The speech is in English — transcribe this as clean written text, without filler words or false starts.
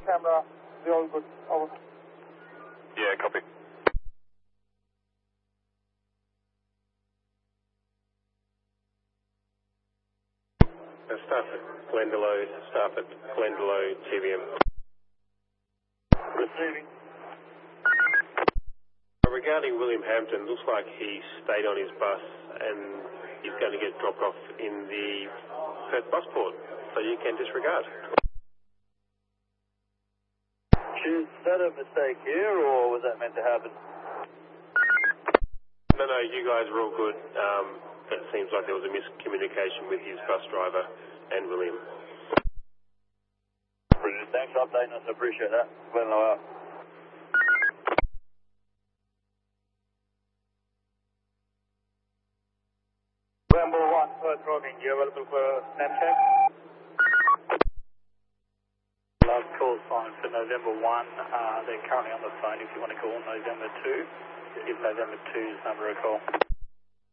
camera, the all good. Over. Yeah, copy. Staff at Glendalough, TVM. Receiving. Regarding William Hampton, looks like he stayed on his bus and he's going to get dropped off in the Perth busport, so you can disregard. Is that a mistake here, or was that meant to happen? No, you guys are all good. It seems like there was a miscommunication with his bus driver and William. Brilliant. Thanks for updating us. I appreciate that. Glenlow out. November 1, Perth Roving. You available for Snapchat? Last call sign for November 1. They're currently on the phone if you want to call November 2. Give November 2's number a call.